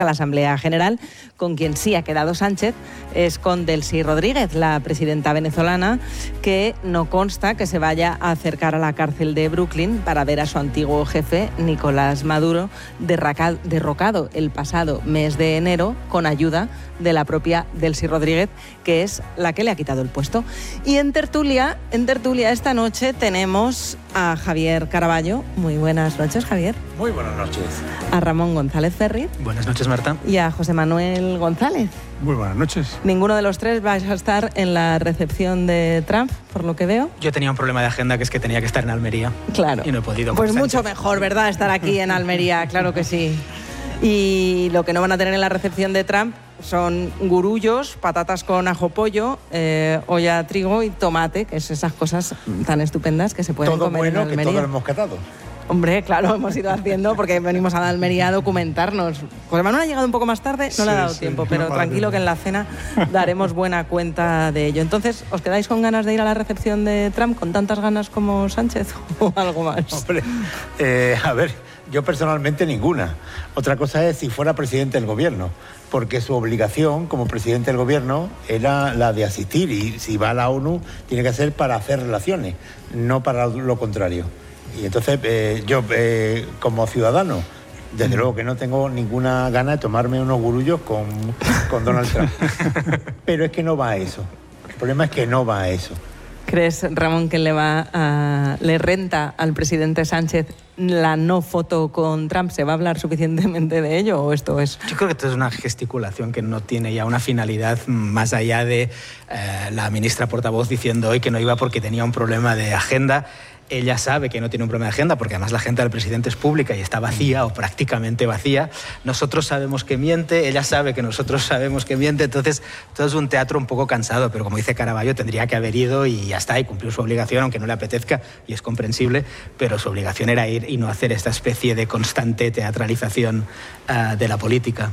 a la Asamblea General. Con quien sí ha quedado Sánchez es con Delcy Rodríguez, la presidenta venezolana, que no consta que se vaya a acercar a la cárcel de Brooklyn para ver a su antiguo jefe, Nicolás Maduro, derrocado el pasado mes de enero con ayuda de la propia Delcy Rodríguez, que es la que le ha quitado el puesto. Y en tertulia esta noche tenemos a Javier Caraballo. Muy buenas noches, Javier. Muy buenas noches. A Ramón González Ferri. Buenas noches, Marta. Y a José Manuel González. Muy buenas noches. Ninguno de los tres vais a estar en la recepción de Trump, por lo que veo. Yo tenía un problema de agenda, que es que tenía que estar en Almería. Claro. Y no he podido. Pues mucho mejor, ¿verdad? Estar aquí en Almería, claro que sí. Y lo que no van a tener en la recepción de Trump son gurullos, patatas con ajo pollo, olla trigo y tomate, que es esas cosas tan estupendas que se pueden todo comer en bueno, Almería. que todo lo hemos catado. Hombre, claro, hemos ido haciendo porque venimos a Almería a documentarnos. José Manuel ha llegado un poco más tarde, no le ha dado tiempo, pero tranquilo que en la cena daremos buena cuenta de ello. Entonces, ¿os quedáis con ganas de ir a la recepción de Trump con tantas ganas como Sánchez o algo más? Hombre, a ver, yo personalmente ninguna. Otra cosa es si fuera presidente del gobierno, porque su obligación como presidente del gobierno era la de asistir, y si va a la ONU tiene que ser para hacer relaciones, no para lo contrario. Y entonces yo como ciudadano, desde luego que no tengo ninguna gana de tomarme unos gurullos con Donald Trump. Pero es que no va a eso. El problema es que no va a eso. ¿Crees, Ramón, que le renta al presidente Sánchez la no foto con Trump? ¿Se va a hablar suficientemente de ello o esto es...? Yo creo que esto es una gesticulación que no tiene ya una finalidad más allá de la ministra portavoz diciendo hoy que no iba porque tenía un problema de agenda. Ella sabe que no tiene un problema de agenda porque además la agenda del presidente es pública y está vacía o prácticamente vacía. Nosotros sabemos que miente, ella sabe que nosotros sabemos que miente, entonces todo es un teatro un poco cansado, pero como dice Caraballo, tendría que haber ido y ya está, y cumplió su obligación, aunque no le apetezca, y es comprensible, pero su obligación era ir y no hacer esta especie de constante teatralización de la política.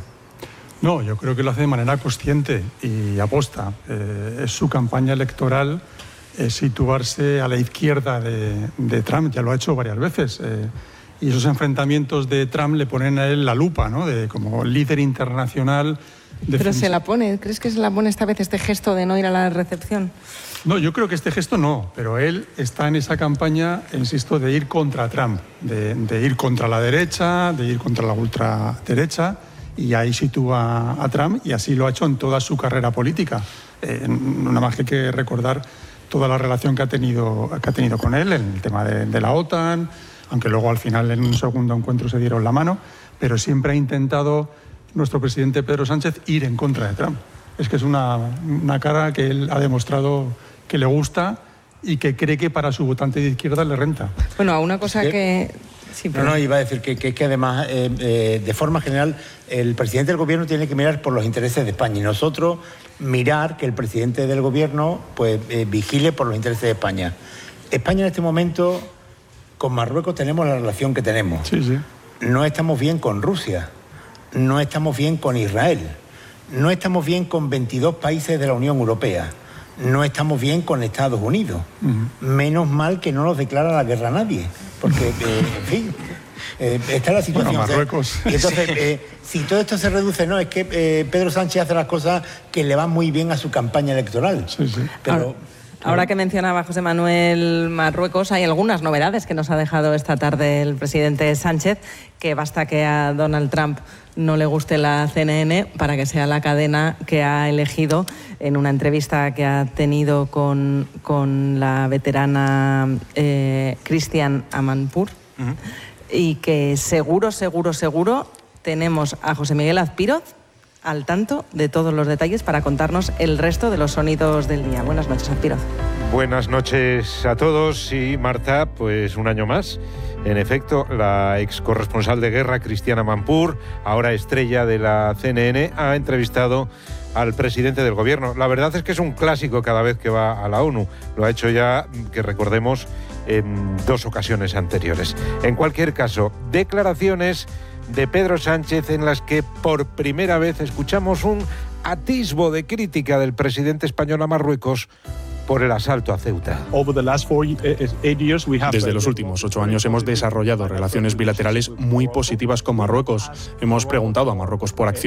No, yo creo que lo hace de manera consciente y aposta. Es su campaña electoral situarse a la izquierda de Trump, ya lo ha hecho varias veces. Y esos enfrentamientos de Trump le ponen a él la lupa, ¿no? Como líder internacional. Pero se la pone, ¿crees que se la pone esta vez este gesto de no ir a la recepción? No, yo creo que este gesto no, pero él está en esa campaña, insisto, de ir contra Trump, de ir contra la derecha, de ir contra la ultraderecha, y ahí sitúa a Trump, y así lo ha hecho en toda su carrera política. Nada más que recordar toda la relación que ha tenido con él en el tema de la OTAN, aunque luego al final en un segundo encuentro se dieron la mano, pero siempre ha intentado nuestro presidente Pedro Sánchez ir en contra de Trump. Es que es una cara que él ha demostrado que le gusta y que cree que para su votante de izquierda le renta. Bueno, a una cosa que... Sí, pero... No, iba a decir que además, de forma general, el presidente del gobierno tiene que mirar por los intereses de España y nosotros mirar que el presidente del gobierno pues vigile por los intereses de España. España en este momento, con Marruecos tenemos la relación que tenemos. Sí, sí. No estamos bien con Rusia, no estamos bien con Israel, no estamos bien con 22 países de la Unión Europea, no estamos bien con Estados Unidos. Menos mal que no nos declara la guerra a nadie, porque, en fin, está la situación. Bueno, Marruecos. Y entonces, si todo esto se reduce, no, es que Pedro Sánchez hace las cosas que le van muy bien a su campaña electoral. Sí, sí. Pero... Ahora que mencionaba José Manuel Marruecos, hay algunas novedades que nos ha dejado esta tarde el presidente Sánchez, que basta que a Donald Trump no le guste la CNN para que sea la cadena que ha elegido en una entrevista que ha tenido con la veterana Christiane Amanpour. Y que seguro tenemos a José Miguel Azpiroz al tanto de todos los detalles para contarnos el resto de los sonidos del día. Buenas noches, Azpiroz. Buenas noches a todos. Y Marta, pues un año más. En efecto, la ex corresponsal de guerra, Christiane Amanpour, ahora estrella de la CNN, ha entrevistado al presidente del gobierno. La verdad es que es un clásico cada vez que va a la ONU. Lo ha hecho ya, que recordemos, en 2 ocasiones anteriores. En cualquier caso, declaraciones de Pedro Sánchez en las que por primera vez escuchamos un atisbo de crítica del presidente español a Marruecos por el asalto a Ceuta. Desde los últimos 8 años hemos desarrollado relaciones bilaterales muy positivas con Marruecos. Hemos preguntado a Marruecos por acciones